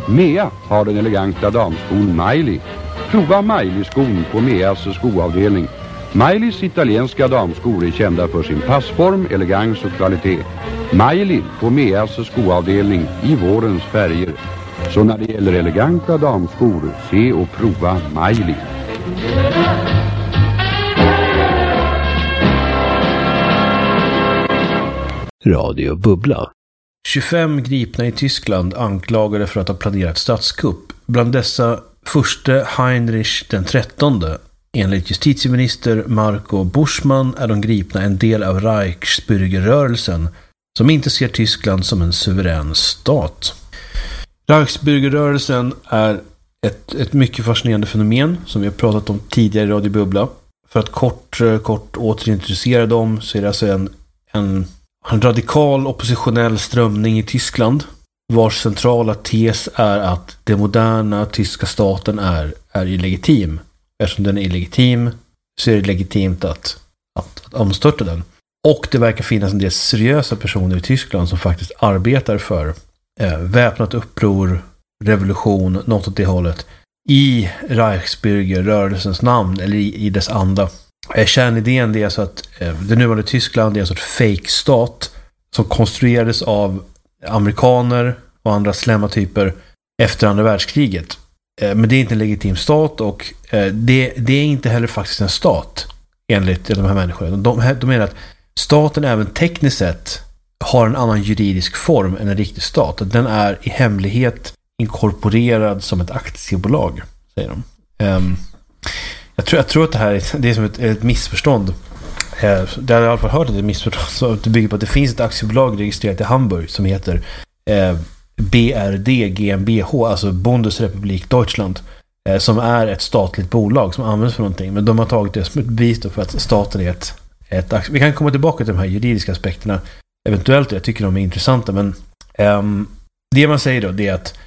Mea har den eleganta damskon Miley. Prova Miley-skon på Meas skoavdelning. Mileys italienska damskor är kända för sin passform, elegans och kvalitet. Miley på Meas skoavdelning i vårens färger. Så när det gäller eleganta damskor, se och prova Miley. Radio Bubbla. 25 gripna i Tyskland anklagade för att ha planerat statskupp. Bland dessa förste Heinrich den 13. Enligt justitieminister Marco Buschmann är de gripna en del av Reichsbürgerrörelsen som inte ser Tyskland som en suverän stat. Reichsbürgerrörelsen är ett mycket fascinerande fenomen som vi har pratat om tidigare i Radio Bubbla. För att kort återintroducera dem så är det alltså en radikal oppositionell strömning i Tyskland vars centrala tes är att den moderna tyska staten är illegitim. Eftersom den är illegitim så är det legitimt att omstörta den. Och det verkar finnas en del seriösa personer i Tyskland som faktiskt arbetar för väpnat uppror, revolution, något åt det hållet i Reichsbürgerrörelsens namn eller i dess anda. Kärnidén det är så att det nuvarande Tyskland är en sorts fake-stat som konstruerades av amerikaner och andra slämma typer efter andra världskriget. Men det är inte en legitim stat och det är inte heller faktiskt en stat enligt de här människorna. De menar att staten även tekniskt sett har en annan juridisk form än en riktig stat. Den är i hemlighet inkorporerad som ett aktiebolag, säger de. Jag tror att det här är som ett missförstånd. Det har jag i alla fall hört att det är ett missförstånd. Så det bygger på att det finns ett aktiebolag registrerat i Hamburg som heter BRD GmbH, alltså Bundesrepublik Deutschland, som är ett statligt bolag som används för någonting. Men de har tagit det som ett bevis för att staten är ett aktiebolag. Vi kan komma tillbaka till de här juridiska aspekterna eventuellt. Jag tycker de är intressanta, men det man säger då det är att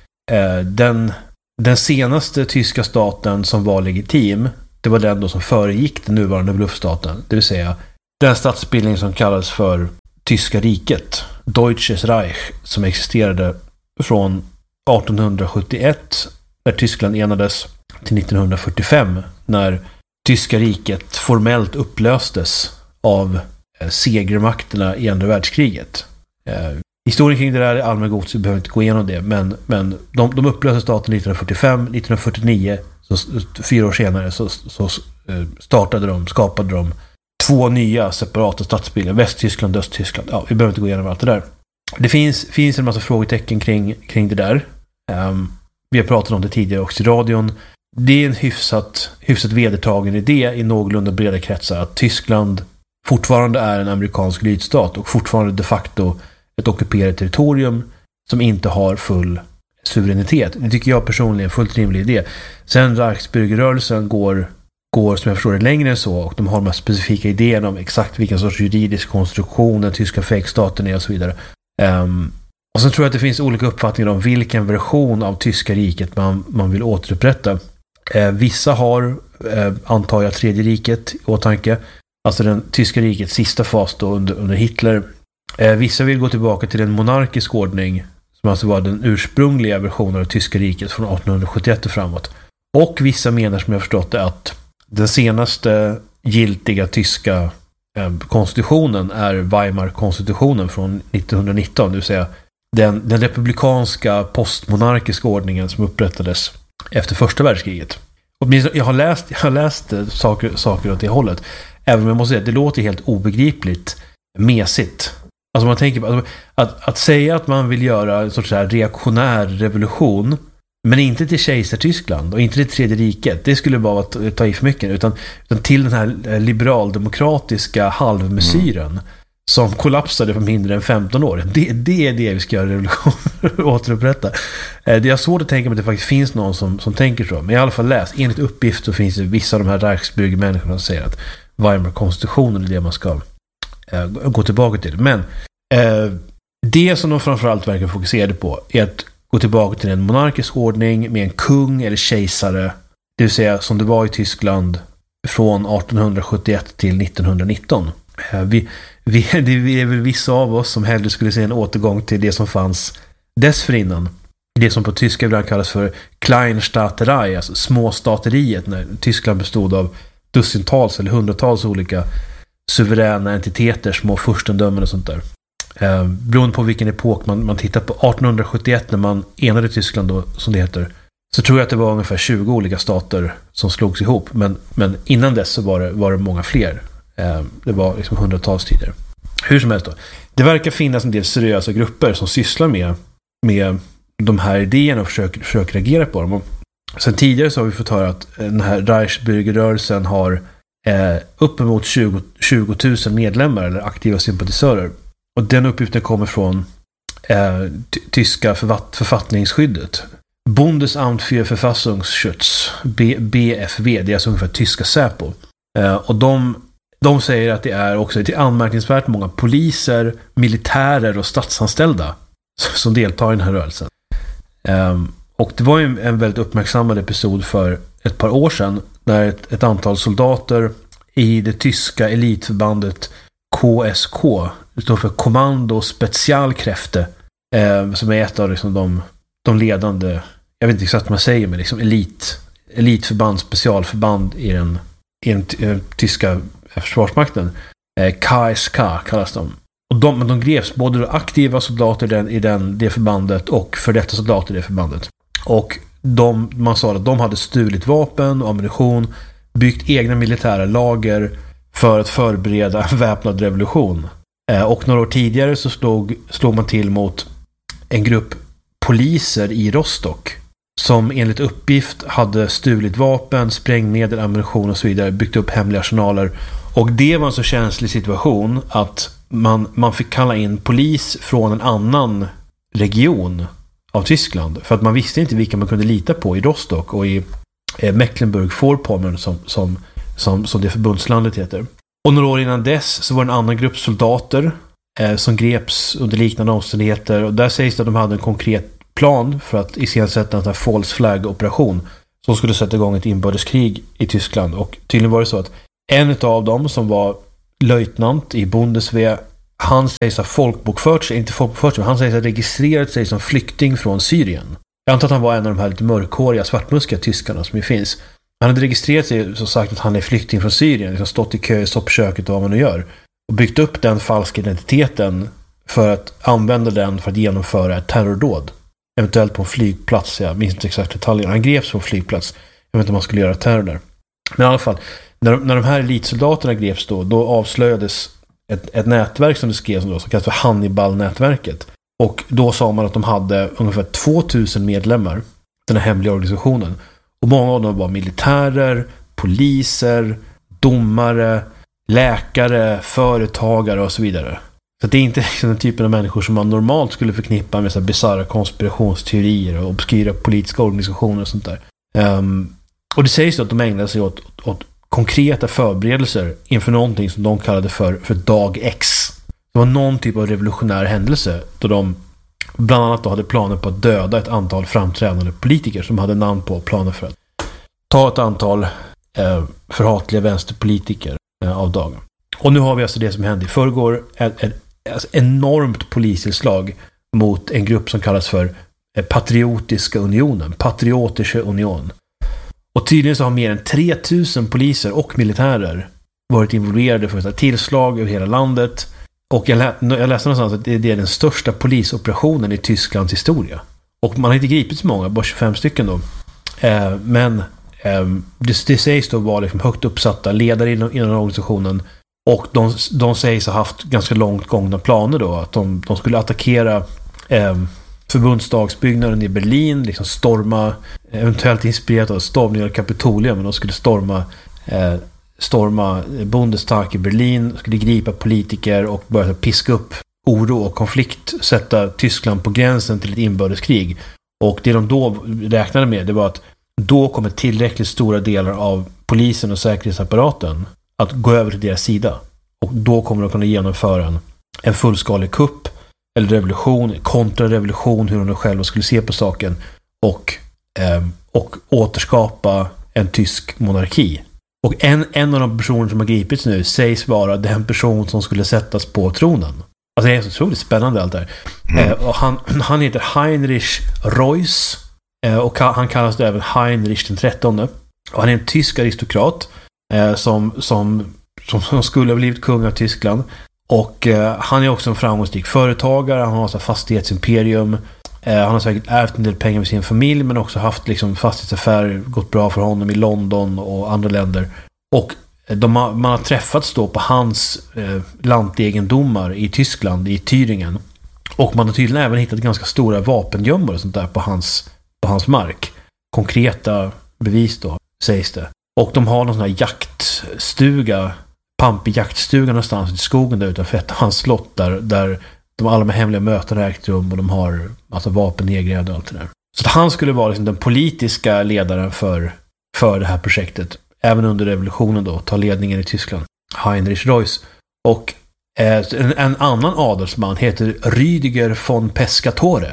den senaste tyska staten som var legitim, det var den då som föregick den nuvarande bluffstaten. Det vill säga den statsbildning som kallas för Tyska riket, Deutsches Reich, som existerade från 1871 när Tyskland enades till 1945 när Tyska riket formellt upplöstes av segermakterna i andra världskriget. Historien kring det där är allmän god, så vi behöver inte gå igenom det, men de upplöste staten 1945, 1949, så 4 år senare så skapade de 2 nya separata statsbildningar, Västtyskland och Östtyskland. Ja, vi behöver inte gå igenom allt det där. Det finns en massa frågetecken kring det där. Vi har pratat om det tidigare också i radion. Det är en hyfsat vedertagen idé i någorlunda breda kretsar att Tyskland fortfarande är en amerikansk lydstat och fortfarande de facto ett ockuperat territorium som inte har full suveränitet. Det tycker jag personligen är en fullt rimlig idé. Sen Reichsbürgerrörelsen går som jag förstår det längre än så, och de har de här specifika idéerna om exakt vilken sorts juridisk konstruktion den tyska fejkstaten är och så vidare. Och sen tror jag att det finns olika uppfattningar om vilken version av tyska riket man vill återupprätta. Vissa har, antar jag, tredje riket i åtanke, alltså den tyska rikets sista fas då under Hitler. Vissa vill gå tillbaka till en monarkisk ordning som alltså var den ursprungliga versionen av tyska riket från 1871 och framåt. Och vissa menar, som jag förstått det, att den senaste giltiga tyska konstitutionen är Weimar-konstitutionen från 1919, det vill säga den republikanska postmonarkiska ordningen som upprättades efter första världskriget. Och jag har läst saker åt det hållet, även om jag måste säga att det låter helt obegripligt mesigt. Alltså man tänker på att säga att man vill göra en sorts här reaktionär revolution, men inte till kejsartyskland och inte till tredje riket, det skulle bara ta i för mycket, utan till den här liberaldemokratiska halvmesyren som kollapsade för mindre än 15 år. Det är det vi ska göra revolution återupprätta. Det är svårt att tänka mig att det faktiskt finns någon som tänker så, men i alla fall enligt uppgift så finns det vissa av de här Reichsbürger-människorna som säger att Weimar-konstitutionen är det man ska gå tillbaka till. Men det som de framförallt verkar fokuserade på är att gå tillbaka till en monarkisk ordning med en kung eller kejsare, det vill säga som det var i Tyskland från 1871 till 1919. Det är väl vissa av oss som hellre skulle se en återgång till det som fanns dessförinnan. det som på tyska ibland kallas för Kleinstaaterei, alltså småstateriet, när Tyskland bestod av dussintals eller hundratals olika suveräna entiteter, små furstendömen och sånt där. Beroende på vilken epok man tittar på. 1871 när man enade Tyskland då, som det heter, så tror jag att det var ungefär 20 olika stater som slogs ihop. Men innan dess så var det många fler. Det var liksom hundratals tidigare. Hur som helst då. Det verkar finnas en del seriösa grupper som sysslar med de här idéerna och försöker reagera på dem. Och sen tidigare så har vi fått höra att den här Reichsbürgerrörelsen har uppemot 20 000 medlemmar eller aktiva sympatisörer. Och den uppgiften kommer från tyska författningsskyddet. Bundesamt für Verfassungsschutz, BFV, det är alltså ungefär tyska SÄPO. Och de säger att det är också anmärkningsvärt många poliser, militärer och statsanställda som deltar i den här rörelsen. Och det var ju en väldigt uppmärksammad episod för ett par år sedan när ett antal soldater i det tyska elitförbandet KSK, det står för Kommando Spezialkräfte, som är ett av liksom de ledande, jag vet inte exakt vad man säger, men liksom elitförband, specialförband i den tyska försvarsmakten. KSK kallas de. Och de greps både aktiva soldater i det förbandet och för detta soldater i det förbandet. Och man sa att de hade stulit vapen och ammunition, byggt egna militära lager för att förbereda en väpnad revolution. Och några år tidigare så slog man till mot en grupp poliser i Rostock som enligt uppgift hade stulit vapen, sprängmedel, ammunition och så vidare, byggt upp hemliga arsenaler. Och det var en så känslig situation att man fick kalla in polis från en annan region av Tyskland, för att man visste inte vilka man kunde lita på i Rostock och i Mecklenburg-Vorpommern som det förbundslandet heter. Och några år innan dess så var det en annan grupp soldater som greps under liknande omständigheter, och där sägs det att de hade en konkret plan för att iscensätta en sån här false flag-operation som skulle sätta igång ett inbördeskrig i Tyskland. Och tydligen var det så att en av dem som var löjtnant i Bundeswehr, han sägs ha han sägs ha registrerat sig som flykting från Syrien. Jag antar att han var en av de här lite mörkhåriga, svartmuskiga tyskarna som ju finns. Han hade registrerat sig och sagt att han är flykting från Syrien, liksom stått i kö i soppköket och vad man nu gör. Och byggt upp den falska identiteten för att använda den för att genomföra ett terrordåd. Eventuellt på en flygplats, jag minns inte exakt detaljerna. Han greps på en flygplats. Jag vet inte om man skulle göra terror där. Men i alla fall, när de här elitsoldaterna greps då avslöjades ett nätverk som det skrevs som kallas för Hannibal-nätverket. Och då sa man att de hade ungefär 2000 medlemmar, den här hemliga organisationen. Och många av dem var militärer, poliser, domare, läkare, företagare och så vidare. Så det är inte den typen av människor som man normalt skulle förknippa med så här bizarra konspirationsteorier och obskyra politiska organisationer och sånt där. Och det sägs att de ägnade sig åt konkreta förberedelser inför någonting som de kallade för dag X. Det var någon typ av revolutionär händelse då de bland annat då hade planer på att döda ett antal framträdande politiker som hade namn på planer för att ta ett antal förhatliga vänsterpolitiker av dagen. Och nu har vi alltså det som hände i förrgår, ett enormt polisinslag mot en grupp som kallas för Patriotiska unionen, Patriotische Union. Och tydligen så har mer än 3000 poliser och militärer varit involverade för ett tillslag över hela landet. Och jag läste någonstans att det är den största polisoperationen i Tysklands historia. Och man har inte gripit så många, bara 25 stycken då. Men det sägs då vara liksom högt uppsatta ledare inom organisationen. Och de sägs ha haft ganska långt gångna planer då. Att de skulle attackera förbundsdagsbyggnaden i Berlin, liksom storma, eventuellt inspirerat av stormningar av Kapitolium, men de skulle storma Bundestag i Berlin, skulle gripa politiker och börja piska upp oro och konflikt, sätta Tyskland på gränsen till ett inbördeskrig. Och det de då räknade med, det var att då kommer tillräckligt stora delar av polisen och säkerhetsapparaten att gå över till deras sida. Och då kommer de kunna genomföra en fullskalig kupp eller revolution, kontrarevolution, hur de själva skulle se på saken, och återskapa en tysk monarki. Och en av de personer som har gripits nu sägs vara den person som skulle sättas på tronen. Alltså det är så otroligt spännande allt där. Och han heter Heinrich Reuss. Och han kallas då även Heinrich den 13. Och han är en tysk aristokrat som skulle ha blivit kung av Tyskland. Och han är också en framgångsrik företagare. Han har så fastighetsimperium. Han har säkert ärvt en del pengar med sin familj, men också haft liksom fastighetsaffärer, gått bra för honom i London och andra länder. Och man har träffats då på hans lantegendomar i Tyskland, i Thüringen. Och man har tydligen även hittat ganska stora vapengömmor och sånt där på hans mark. Konkreta bevis då, sägs det. Och de har någon sån här jaktstuga, pampig jaktstuga någonstans i skogen där utanför ett av hans slott där alla de hemliga möten har ägt rum och de har alltså vapen nedgrävda och allt det där. Så att han skulle vara liksom den politiska ledaren för det här projektet. Även under revolutionen då, ta ledningen i Tyskland. Heinrich Reuss. Och en annan adelsman heter Rüdiger von Pescatore.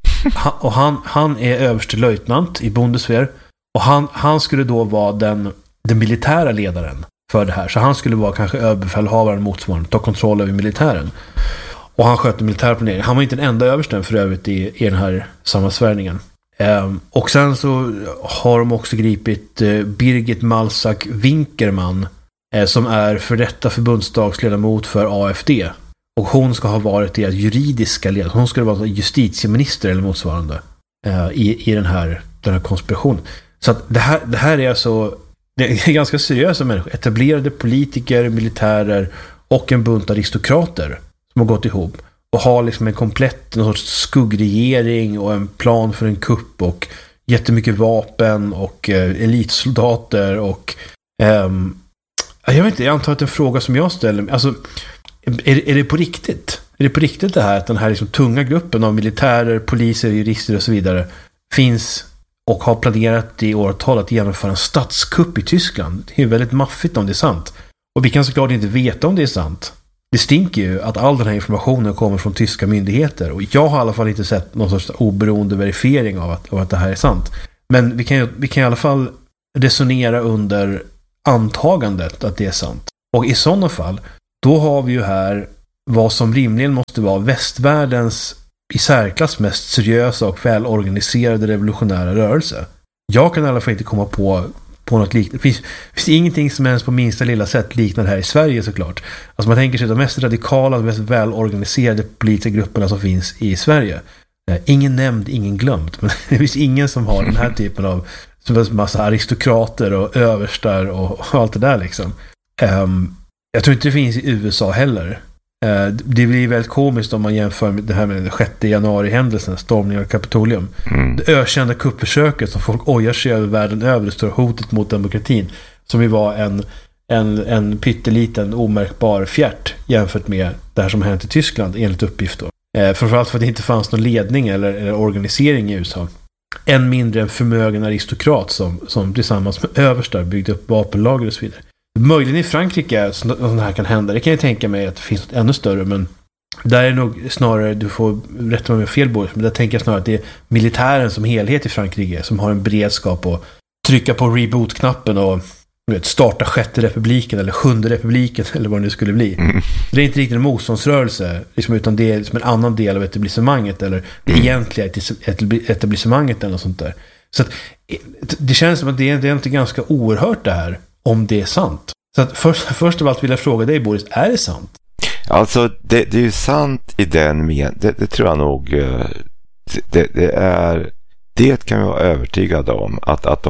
Han är överste löjtnant i Bundeswehr. Och han skulle då vara den militära ledaren för det här. Så han skulle vara kanske överbefälhavaren motsvarande, ta kontroll över militären. Och han skötte militär planering. Han var inte den enda översten för övrigt i den här sammansvärjningen. Och sen så har de också gripit Birgit Malsack-Winkermann som är för detta förbundsdagsledamot för AFD. Och hon ska ha varit deras juridiska ledare. Hon skulle vara justitieminister eller motsvarande i den här konspirationen. Så att det här är alltså, det är ganska seriösa människor. Etablerade politiker, militärer och en bunt aristokrater som har gått ihop och har liksom en komplett någon sorts skuggregering och en plan för en kupp och jättemycket vapen och elitsoldater och jag vet inte, jag antar att en fråga som jag ställer, alltså är det på riktigt? Är det på riktigt det här att den här liksom tunga gruppen av militärer, poliser, jurister och så vidare finns och har planerat i åratal att genomföra en statskupp i Tyskland? Det är väldigt maffigt om det är sant. Och vi kan såklart inte veta om det är sant. Det stinker ju att all den här informationen kommer från tyska myndigheter. Och jag har i alla fall inte sett någon sorts oberoende verifiering av att det här är sant. Men vi kan i alla fall resonera under antagandet att det är sant. Och i sådana fall, då har vi ju här vad som rimligen måste vara västvärldens i särklass mest seriösa och välorganiserade revolutionära rörelse. Jag kan i alla fall inte komma på något liknande. Det finns ingenting som ens på minsta lilla sätt liknar här i Sverige såklart. Alltså man tänker sig de mest radikala, de mest välorganiserade politiska grupperna som finns i Sverige. Ingen nämnd, ingen glömt. Men det finns ingen som har den här typen av massa aristokrater och överstar och allt det där liksom. Jag tror inte det finns i USA heller. Det blir väldigt komiskt om man jämför med det här med den 6 januari-händelsen, stormningen av Kapitolium. Det ökända kuppförsöket som folk ojar sig över världen över, det stora hotet mot demokratin, som ju var en pytteliten omärkbar fjärt jämfört med det här som hänt i Tyskland enligt uppgift då. Framförallt för att det inte fanns någon ledning eller organisering i USA. Än mindre en förmögen aristokrat som tillsammans med överstar byggde upp vapenlager och så vidare. Möjligen i Frankrike sånt här kan hända. Det kan jag tänka mig att det finns något ännu större, men där är det nog snarare, du får rätta mig med fel Boris, men där tänker jag snarare att det är militären som helhet i Frankrike som har en beredskap att trycka på reboot-knappen och starta 6:e republiken eller 7:e republiken eller vad det nu skulle bli. Det är inte riktigt en motståndsrörelse liksom, utan det är liksom en annan del av etablissemanget eller det egentliga etablissemanget eller något sånt där. Så att, det känns som att det är inte ganska oerhört det här, om det är sant. Så att först av allt vill jag fråga dig Boris, är det sant? Alltså det är ju sant i den med det tror jag nog det kan vi vara övertygade om att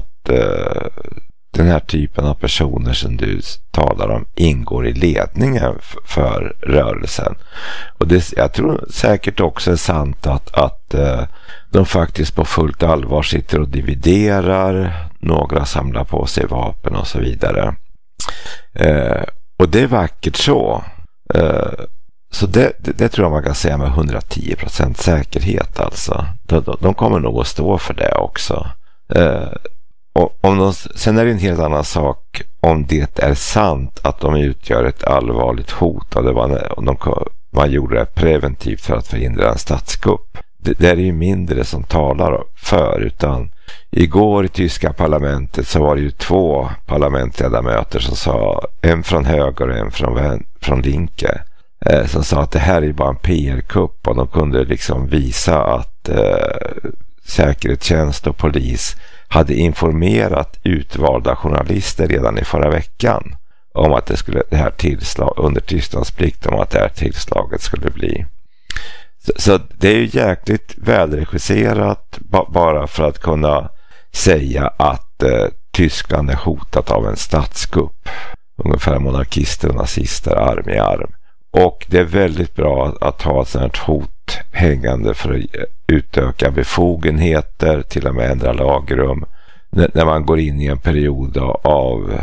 den här typen av personer som du talar om ingår i ledningen för rörelsen. Och jag tror säkert också är sant att de faktiskt på fullt allvar sitter och dividerar, några samlar på sig vapen och så vidare. Och det är vackert så. Så det tror jag man kan säga med 110% säkerhet alltså. De kommer nog att stå för det också. Och sen är det en helt annan sak om det är sant att de utgör ett allvarligt hot och man gjorde det preventivt för att förhindra en statskupp. Det är ju mindre som talar för, utan igår i tyska parlamentet så var det ju 2 parlamentsledamöter som sa, en från höger och en från linke, som sa att det här är bara en PR-kupp, och de kunde liksom visa att säkerhetstjänst och polis hade informerat utvalda journalister redan i förra veckan om att det här under tystnadsplikt om att det här tillslaget skulle bli. Så det är ju jäkligt välregisserat bara för att kunna säga att Tyskland är hotat av en statskupp. Ungefär monarkister och nazister arm i arm. Och det är väldigt bra att ha ett sådant hot hängande för att utöka befogenheter, till och med ändra lagrum. När man går in i en period av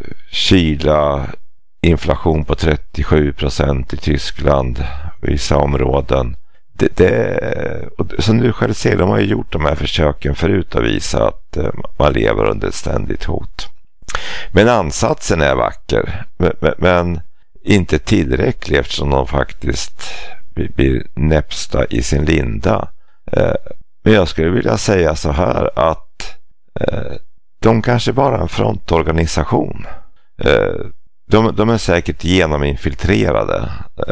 kyla, inflation på 37% i Tyskland, vissa områden. Som du själv ser, de har ju gjort de här försöken förut att visa att man lever under ett ständigt hot. Men ansatsen är vacker, men inte tillräcklig, eftersom de faktiskt blir näpsta i sin linda. Men jag skulle vilja säga så här att de kanske bara är en frontorganisation. De är säkert genominfiltrerade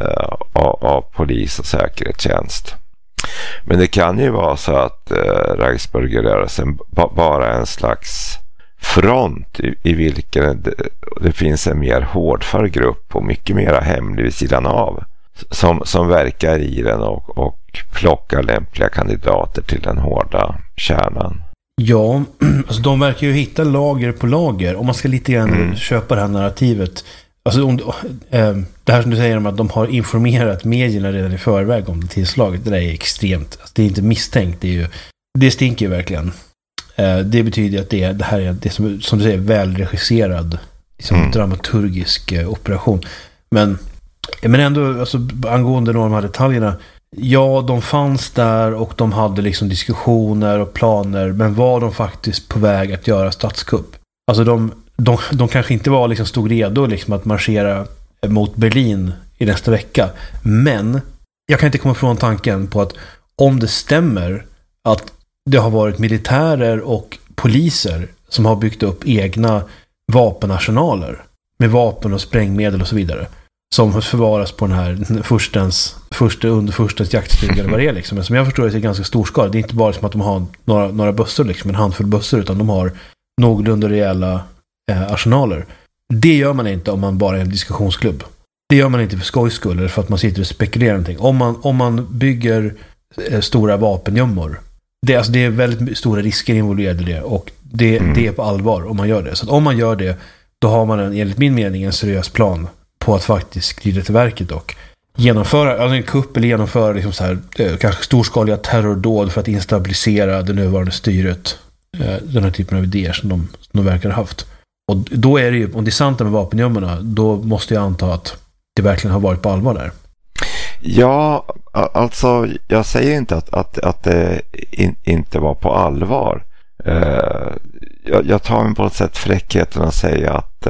av polis och säkerhetstjänst. Men det kan ju vara så att Reichsbürgerrörelsen bara är en slags front i vilken det finns en mer hårdför grupp och mycket mer hemlig vid sidan av som verkar i den och plockar lämpliga kandidater till den hårda kärnan. Ja, alltså de verkar ju hitta lager på lager. Om man ska lite grann köpa det här narrativet. Alltså det här som du säger om att de har informerat medierna redan i förväg om det tillslaget, det där är extremt. Alltså, det är inte misstänkt, det stinker ju verkligen. Det betyder att det här är det som du säger välregisserad liksom dramaturgisk operation. Men ändå, alltså, angående de här detaljerna, ja, de fanns där och de hade liksom diskussioner och planer, men var de faktiskt på väg att göra statskupp? Alltså de kanske inte var liksom stod redo liksom att marschera mot Berlin i nästa vecka, men jag kan inte komma ifrån tanken på att om det stämmer att det har varit militärer och poliser som har byggt upp egna vapenarsenaler med vapen och sprängmedel och så vidare, som förvaras på den här förstens jaktstuga eller vad det är liksom. Men som jag förstår det är ganska storskala. Det är inte bara som att de har några bussar liksom, en handfull bussar, utan de har någorlunda rejäla arsenaler. Det gör man inte om man bara är en diskussionsklubb. Det gör man inte för skojs skull eller för att man sitter och spekulerar någonting. Om man bygger stora vapengömmor, det är väldigt stora risker involverade i det, och det är på allvar om man gör det. Så att om man gör det, då har man enligt min mening en seriös plan på att faktiskt skrida till verket och genomföra en kupp eller genomföra liksom så här, kanske storskaliga terrordåd för att instabilisera det nuvarande styret. Den här typen av idéer som de verkar ha haft. Och då är det ju, om det är sant med vapengömmorna, då måste jag anta att det verkligen har varit på allvar där. Ja, alltså jag säger inte att det inte var på allvar. Jag tar mig på ett sätt fräckheten att säga att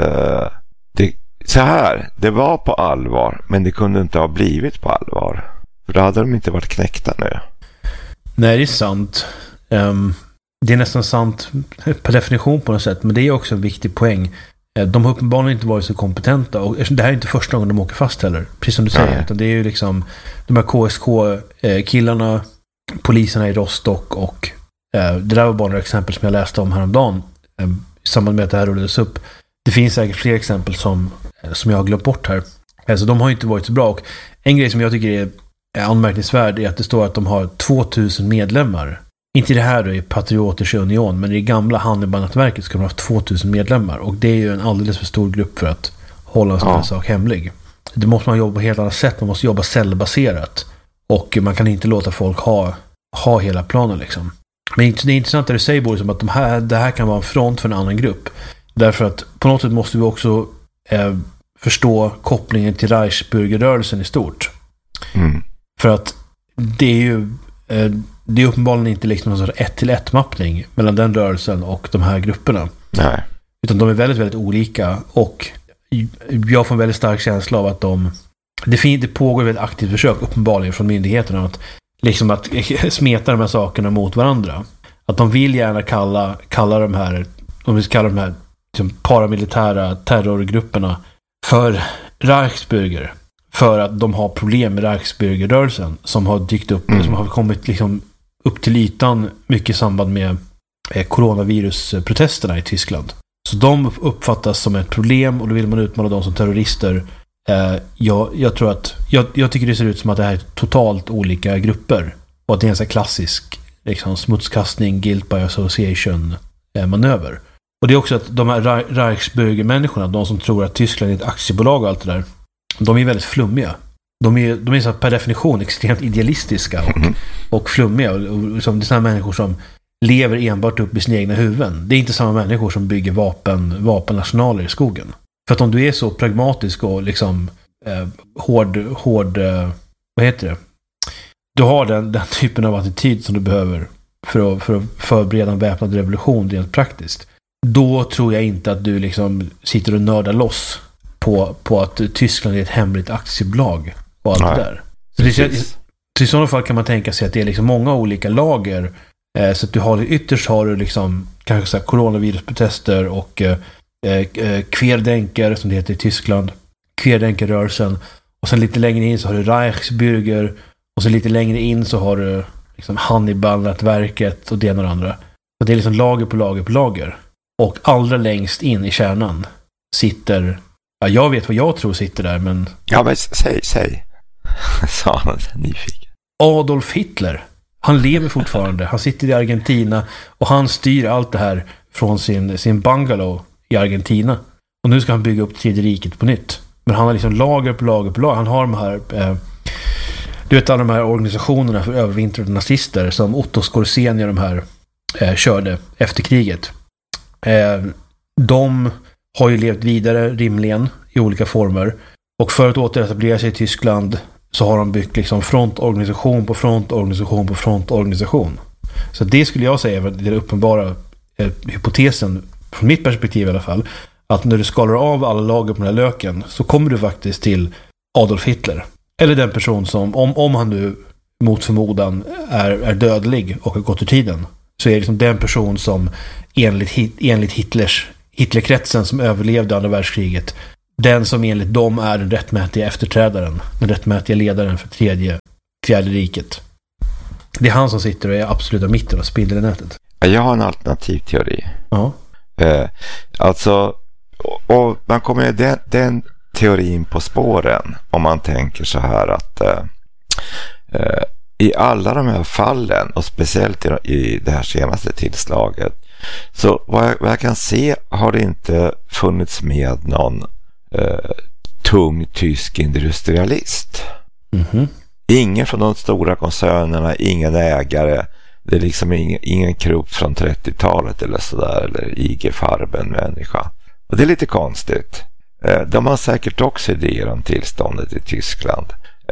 det var på allvar, men det kunde inte ha blivit på allvar. För då hade de inte varit knäckta nu. Nej, det är sant. Det är nästan sant per definition på något sätt, men det är också en viktig poäng. De har uppenbarligen inte varit så kompetenta, och det här är inte första gången de åker fast heller, precis som du säger, utan det är ju liksom de här KSK-killarna, poliserna i Rostock, och det där var bara några exempel som jag läste om häromdagen i samband med att det här rullades upp. Det finns säkert fler exempel som jag har glömt bort här. Alltså de har inte varit så bra, och en grej som jag tycker är anmärkningsvärd är att det står att de har 2000 medlemmar. Inte i det här då i Patrioters Union, men i det gamla Hannibal-nätverket ska de ha haft 2000 medlemmar, och det är ju en alldeles för stor grupp för att hålla en sån här sak hemlig. Det måste man jobba på ett helt annat sätt, man måste jobba cellbaserat, och man kan inte låta folk ha hela planen liksom. Men det är intressant att du säger, Boris, som att det här kan vara en front för en annan grupp, därför att på något sätt måste vi också förstå kopplingen till Reichsbürgerrörelsen i stort. För att det är ju det är uppenbarligen inte liksom någon sorts 1-till-1 -mappning mellan den rörelsen och de här grupperna. Nej. Utan de är väldigt, väldigt olika, och jag får en väldigt stark känsla av att det pågår ett aktivt försök uppenbarligen från myndigheterna att smeta de här sakerna mot varandra. Att de vill gärna kalla de här liksom paramilitära terrorgrupperna för Reichsbürger, för att de har problem med Reichsbürgerrörelsen som har dykt upp, som har kommit liksom upp till ytan mycket i samband med coronavirusprotesterna i Tyskland. Så de uppfattas som ett problem och då vill man utmana dem som terrorister. Jag tror att jag tycker det ser ut som att det här är totalt olika grupper och att det är en sån här klassisk liksom, smutskastning, guilt by association manöver. Och det är också att de här Reichsbürger-människorna, de som tror att Tyskland är ett aktiebolag och allt det där, de är väldigt flummiga. De är så per definition extremt idealistiska och flummiga. Och liksom, det är sådana människor som lever enbart upp i sina egna huvuden. Det är inte samma människor som bygger vapenarsenaler i skogen. För att om du är så pragmatisk och liksom hård vad heter det? Du har den typen av attityd som du behöver för att förbereda en väpnad revolution rent praktiskt. Då tror jag inte att du liksom sitter och nördar loss på att Tyskland är ett hemligt aktiebolag och allt det där. Så i sådana fall kan man tänka sig att det är liksom många olika lager. Så att du har ytterst har du liksom kanske så här coronavirusprotester och Querdenker som det heter i Tyskland, Querdenkerrörelsen, och sen lite längre in så har du Reichsbürger och sen lite längre in så har du liksom Hannibal-nätverket och det ena och det andra. Så det är liksom lager på lager på lager. Och allra längst in i kärnan sitter, jag vet vad jag tror sitter där, men... Ja, men säg. Sa han nyfiken. Adolf Hitler. Han lever fortfarande. Han sitter i Argentina och han styr allt det här från sin bungalow i Argentina. Och nu ska han bygga upp Tredje riket på nytt. Men han har liksom lager på lager på lager. Han har de här du vet alla de här organisationerna för övervintrade nazister som Otto Skorzeny och de här körde efter kriget. De har ju levt vidare rimligen i olika former. Och för att återetablera sig i Tyskland så har de byggt liksom frontorganisation på frontorganisation på frontorganisation. Så det skulle jag säga är den uppenbara hypotesen, från mitt perspektiv i alla fall, att när du skalar av alla lager på den här löken så kommer du faktiskt till Adolf Hitler. Eller den person som, om han nu mot förmodan är dödlig och har gått ur tiden, så är det liksom den person som enligt Hitlerkretsen som överlevde andra världskriget, den som enligt dem är den rättmätiga efterträdaren, den rättmätiga ledaren för fjärde riket. Det är han som sitter och är absoluta mitten och spindeln i nätet. Jag har en alternativ teori. Ja. Alltså, och man kommer den teorin på spåren om man tänker så här att i alla de här fallen och speciellt i det här senaste tillslaget, så vad jag kan se har det inte funnits med någon tung tysk industrialist. Ingen från de stora koncernerna, ingen ägare, det är liksom ingen Krupp från 30-talet eller sådär, eller IG Farben människa. Och det är lite konstigt. De har säkert också idéer om tillståndet i Tyskland.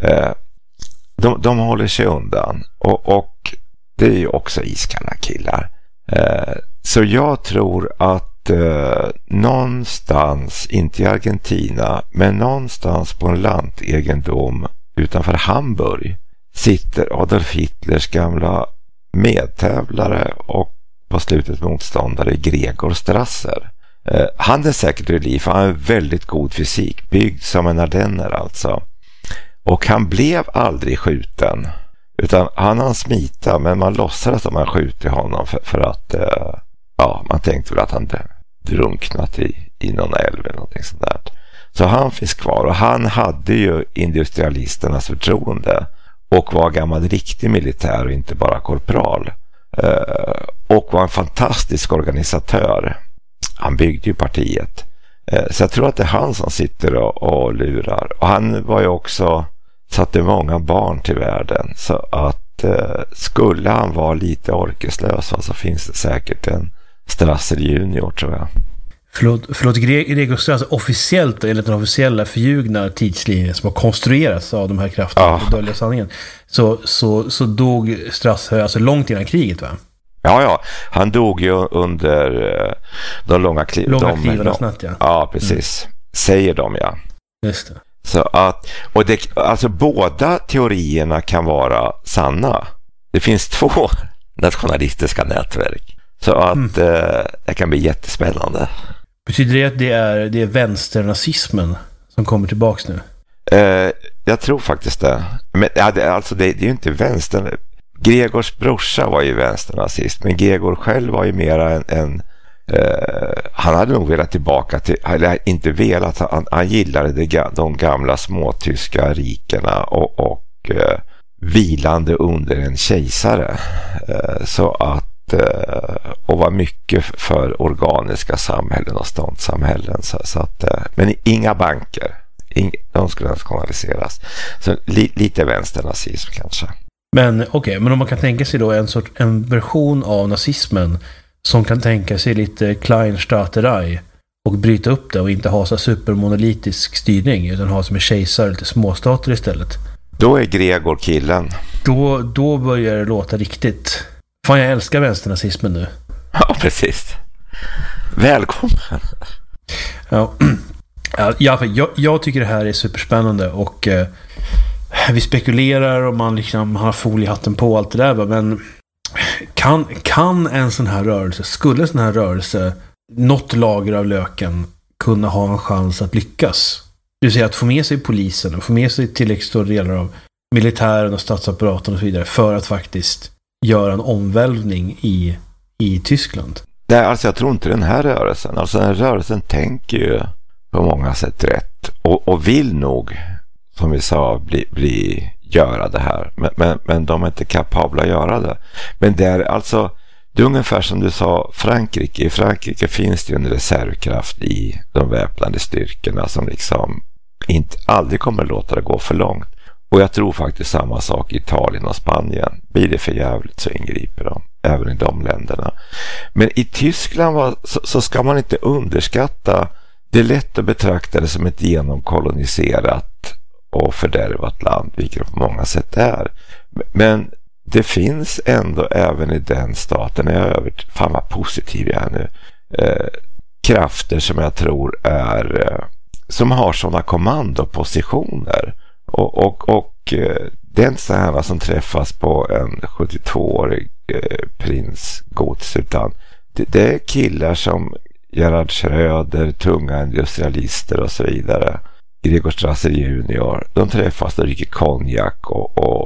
De håller sig undan och det är ju också iskalla killar. Så jag tror att någonstans, inte i Argentina, men någonstans på en lantegendom utanför Hamburg sitter Adolf Hitlers gamla medtävlare och på slutet motståndare Gregor Strasser. Han är säkert i liv, han har en väldigt god fysik, byggd som en ardenner alltså. Och han blev aldrig skjuten, utan han smita, men man låtsades att man skjutit honom för att man tänkte väl att han drunknat i någon älv eller någonting sånt där. Så han finns kvar och han hade ju industrialisternas förtroende och var gammal riktig militär och inte bara korpral. Och var en fantastisk organisatör. Han byggde ju partiet. Så jag tror att det är han som sitter och lurar. Och han var ju också, satte många barn till världen. Så att skulle han vara lite orkeslös så finns det säkert en Strasser junior, tror jag. Förlåt Gregor Strasser, officiellt enligt den officiella förljugna tidslinjen som har konstruerats av de här krafterna för dölja sanningen, så dog Strasser alltså långt innan kriget, va? Ja, han dog ju under de långa klivarna snabbt, ja. Ja, precis. Säger de, ja. Just det. Så att, och det, alltså båda teorierna kan vara sanna. Det finns 2 nationalistiska nätverk. Så att det kan bli jättespännande. Betyder det att det är vänsternazismen som kommer tillbaks nu? Jag tror faktiskt det. Men alltså det är ju inte vänstern. Gregors brorsa var ju vänsternazist, men Gregor själv var ju mera en han hade nog velat tillbaka till, eller inte velat, han gillade de gamla småtyska rikena och vilande under en kejsare, så att och var mycket för organiska samhällen och ståndssamhällen, så att, men inga banker, de skulle nationaliseras, så lite vänsternazism kanske. Men okej, men om man kan tänka sig då en version av nazismen som kan tänka sig lite Kleinstaaterei och bryta upp det och inte ha så supermonolitisk styrning utan ha som en kejsare lite småstater istället. Då är Gregor killen. Då börjar det låta riktigt. Fan, jag älskar vänsternazismen nu. Ja, precis. Välkommen. Jag tycker det här är superspännande och vi spekulerar om man liksom har foliehatten på allt det där, men kan en sån här rörelse, skulle en sån här rörelse, något lager av löken, kunna ha en chans att lyckas? Det vill säga att få med sig polisen och få med sig tillräckligt stora delar av militären och statsapparaten och så vidare för att faktiskt göra en omvälvning i Tyskland. Nej, alltså jag tror inte den här rörelsen. Alltså den här rörelsen tänker ju på många sätt rätt och vill nog, som vi sa, göra det här. Men de är inte kapabla att göra det. Men det är alltså, det är ungefär som du sa, Frankrike. I Frankrike finns det en reservkraft i de väpnade styrkorna som liksom aldrig kommer att låta det gå för långt. Och jag tror faktiskt samma sak i Italien och Spanien. Blir det för jävligt så ingriper de, även i de länderna. Men i Tyskland så ska man inte underskatta, det är lätt att betrakta det som ett genomkoloniserat och fördärvat land, vilket det på många sätt är. Men det finns ändå även i den staten, fan vad positiv jag är nu, krafter som jag tror som har sådana kommandopositioner och det är inte så här som träffas på en 72-årig prinsgods, utan det är killar som Gerhard Schröder, tunga industrialister och så vidare, Gregor Strasser junior, de träffas och dricker konjak och